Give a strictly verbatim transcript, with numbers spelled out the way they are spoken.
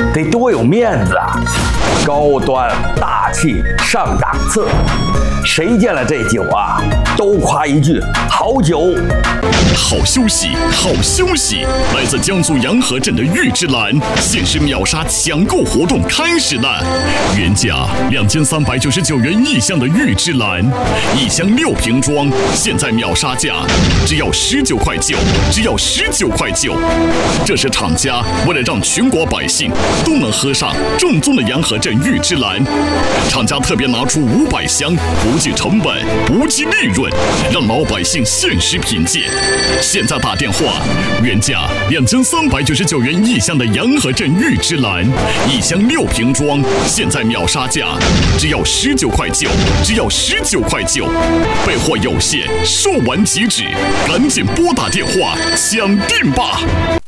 得多有面子啊！高端大气上档次，谁见了这酒啊，都夸一句好酒。 好消息，好消息！来自江苏洋河镇的玉芝兰限时秒杀抢购活动开始了，原价两千三百九十九元一箱的玉芝兰，一箱六瓶装，现在秒杀价只要十九块九，只要十九块九。这是厂家为了让全国百姓都能喝上正宗的洋河镇玉芝兰，厂家特别拿出五百箱，不计成本，不计利润，让老百姓限时品鉴。现在打电话，原价两千三百九十九元一箱的洋河镇玉芝兰，一箱六瓶装，现在秒杀价只要十九块九，只要十九块九。备货有限，售完即止，赶紧拨打电话抢订吧！